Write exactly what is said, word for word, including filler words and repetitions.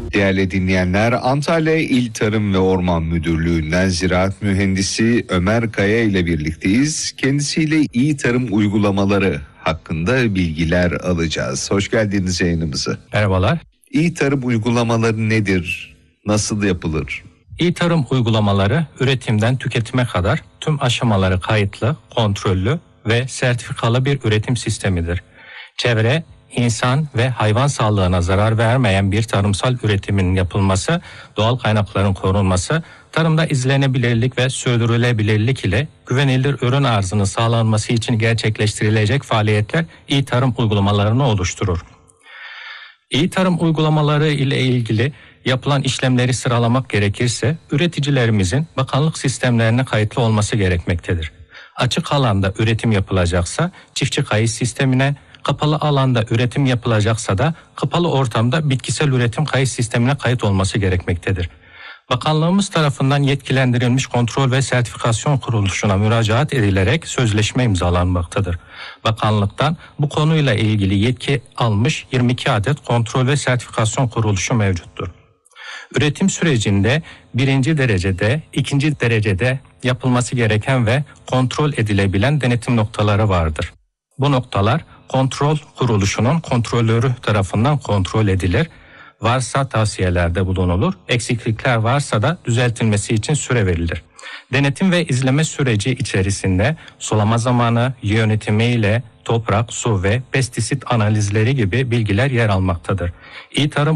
Değerli dinleyenler, Antalya İl Tarım ve Orman Müdürlüğü'nden Ziraat Mühendisi Ömer Kaya ile birlikteyiz. Kendisiyle iyi tarım uygulamaları hakkında bilgiler alacağız. Hoş geldiniz yayınımıza. Merhabalar. İyi tarım uygulamaları nedir? Nasıl yapılır? İyi tarım uygulamaları üretimden tüketime kadar tüm aşamaları kayıtlı, kontrollü ve sertifikalı bir üretim sistemidir. Çevre, insan ve hayvan sağlığına zarar vermeyen bir tarımsal üretimin yapılması, doğal kaynakların korunması, tarımda izlenebilirlik ve sürdürülebilirlik ile güvenilir ürün arzının sağlanması için gerçekleştirilecek faaliyetler iyi tarım uygulamalarını oluşturur. İyi tarım uygulamaları ile ilgili yapılan işlemleri sıralamak gerekirse, üreticilerimizin bakanlık sistemlerine kayıtlı olması gerekmektedir. Açık alanda üretim yapılacaksa çiftçi kayıt sistemine, kapalı alanda üretim yapılacaksa da kapalı ortamda bitkisel üretim kayıt sistemine kayıt olması gerekmektedir. Bakanlığımız tarafından yetkilendirilmiş kontrol ve sertifikasyon kuruluşuna müracaat edilerek sözleşme imzalanmaktadır. Bakanlıktan bu konuyla ilgili yetki almış yirmi iki adet kontrol ve sertifikasyon kuruluşu mevcuttur. Üretim sürecinde birinci derecede, ikinci derecede yapılması gereken ve kontrol edilebilen denetim noktaları vardır. Bu noktalar kontrol kuruluşunun kontrolörü tarafından kontrol edilir. Varsa tavsiyelerde bulunulur, eksiklikler varsa da düzeltilmesi için süre verilir. Denetim ve izleme süreci içerisinde sulama zamanı, yönetimiyle toprak, su ve pestisit analizleri gibi bilgiler yer almaktadır. İyi tarım